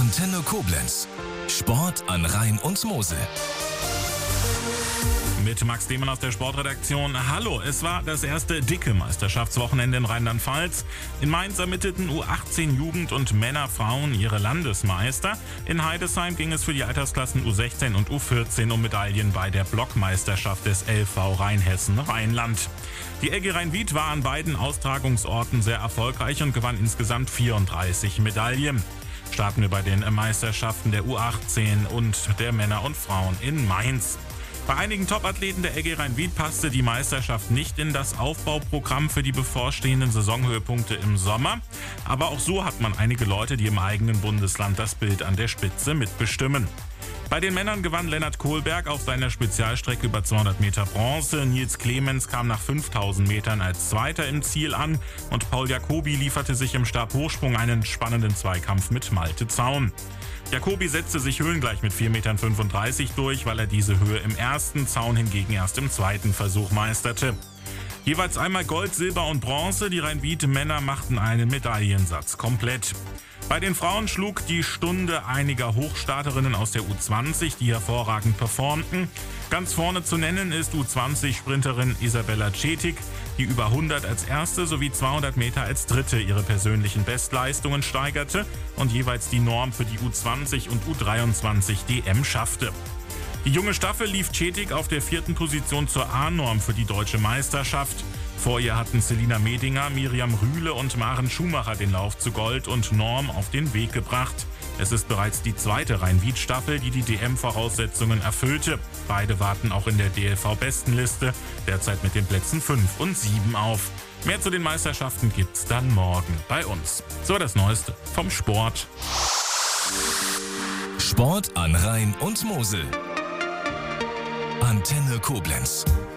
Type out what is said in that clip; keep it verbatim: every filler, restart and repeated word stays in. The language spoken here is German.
Antenne Koblenz. Sport an Rhein und Mosel. Mit Max Demann aus der Sportredaktion. Hallo, es war das erste dicke Meisterschaftswochenende in Rheinland-Pfalz. In Mainz ermittelten U achtzehn Jugend- und Männer-Frauen ihre Landesmeister. In Heidesheim ging es für die Altersklassen U sechzehn und U vierzehn um Medaillen bei der Blockmeisterschaft des L V Rheinhessen-Rheinland. Die L G Rhein-Wied war an beiden Austragungsorten sehr erfolgreich und gewann insgesamt vierunddreißig Medaillen. Starten wir bei den Meisterschaften der U achtzehn und der Männer und Frauen in Mainz. Bei einigen Topathleten der L G Rhein-Wied passte die Meisterschaft nicht in das Aufbauprogramm für die bevorstehenden Saisonhöhepunkte im Sommer. Aber auch so hat man einige Leute, die im eigenen Bundesland das Bild an der Spitze mitbestimmen. Bei den Männern gewann Lennart Kohlberg auf seiner Spezialstrecke über zweihundert Meter Bronze. Nils Clemens kam nach fünftausend Metern als Zweiter im Ziel an und Paul Jacobi lieferte sich im Stabhochsprung einen spannenden Zweikampf mit Malte Zaun. Jacobi setzte sich höhengleich mit vier Komma fünfunddreißig Meter durch, weil er diese Höhe im ersten, Zaun hingegen erst im zweiten Versuch meisterte. Jeweils einmal Gold, Silber und Bronze, die Rhein-Wied-Männer machten einen Medaillensatz komplett. Bei den Frauen schlug die Stunde einiger Hochstarterinnen aus der U zwanzig, die hervorragend performten. Ganz vorne zu nennen ist U zwanzig-Sprinterin Isabella Cetic, die über hundert als erste sowie zweihundert Meter als dritte ihre persönlichen Bestleistungen steigerte und jeweils die Norm für die U zwanzig und U dreiundzwanzig D M schaffte. Die junge Staffel lief Cetic auf der vierten Position zur A-Norm für die deutsche Meisterschaft. Vor ihr hatten Selina Medinger, Miriam Rühle und Maren Schumacher den Lauf zu Gold und Norm auf den Weg gebracht. Es ist bereits die zweite Rhein-Wied-Staffel, die die D M-Voraussetzungen erfüllte. Beide warten auch in der D L V-Bestenliste, derzeit mit den Plätzen fünf und sieben auf. Mehr zu den Meisterschaften gibt's dann morgen bei uns. So das Neueste vom Sport. Sport an Rhein und Mosel. Antenne Koblenz.